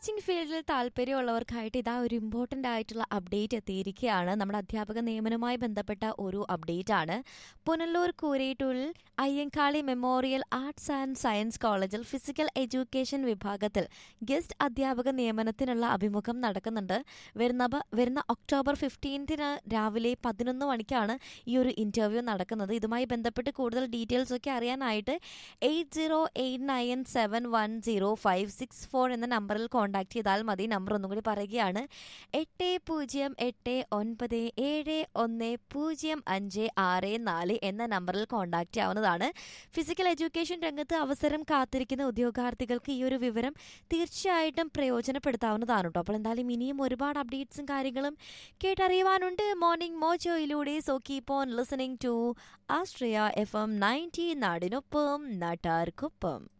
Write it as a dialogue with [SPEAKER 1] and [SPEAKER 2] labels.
[SPEAKER 1] Teaching ഫീൽഡിൽ താല്പര്യമുള്ളവർക്കായിട്ട് ഇതാ ഒരു ഇമ്പോർട്ടൻ്റ് ആയിട്ടുള്ള അപ്ഡേറ്റ് എത്തിയിരിക്കുകയാണ്. നമ്മുടെ അധ്യാപക നിയമനവുമായി ബന്ധപ്പെട്ട ഒരു അപ്ഡേറ്റ് ആണ്. Punalur കൂരേറ്റൂരിൽ Ayyankali memorial arts and science കോളേജിൽ ഫിസിക്കൽ എഡ്യൂക്കേഷൻ വിഭാഗത്തിൽ ഗസ്റ്റ് അധ്യാപക നിയമനത്തിനുള്ള അഭിമുഖം നടക്കുന്നുണ്ട്. വരുന്ന ഒക്ടോബർ 15 രാവിലെ 11 മണിക്കാണ് ഈ ഒരു ഇന്റർവ്യൂ നടക്കുന്നത്. ഇതുമായി ബന്ധപ്പെട്ട് കൂടുതൽ ഡീറ്റെയിൽസ് ഒക്കെ അറിയാനായിട്ട് 8089710564 എന്ന നമ്പറിൽ കോൺടാക്ട് ചെയ്താൽ മതി. നമ്പർ ഒന്നും കൂടി പറയുകയാണ്, 8089710564 എന്ന നമ്പറിൽ കോൺടാക്ട് ചെയ്യാവുന്നതാണ്. ഫിസിക്കൽ എഡ്യൂക്കേഷൻ രംഗത്ത് അവസരം കാത്തിരിക്കുന്ന ഉദ്യോഗാർത്ഥികൾക്ക് ഈ ഒരു വിവരം തീർച്ചയായിട്ടും പ്രയോജനപ്പെടുത്താവുന്നതാണ് കേട്ടോ. അപ്പോൾ എന്തായാലും ഇനിയും ഒരുപാട് അപ്ഡേറ്റ്സും കാര്യങ്ങളും കേട്ടറിയുവാനുണ്ട് morning മോജോയിലൂടെ. So keep on listening to Austria FM 90 നാടിനൊപ്പം നാട്ടാർക്കൊപ്പം.